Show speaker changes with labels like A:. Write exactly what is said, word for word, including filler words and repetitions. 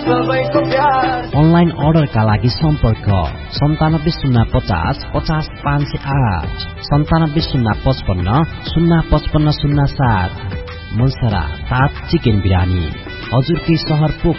A: Online अर्डरका लागि सम्पर्क सन्तानब्बे शून्य पचास पचास पाँच सय आठ सन्तानब्बे शून्य पचपन्न शून्य पचपन्न शून्य सात। मुलसरा सात चिकन बिरानी हजुरकै सहर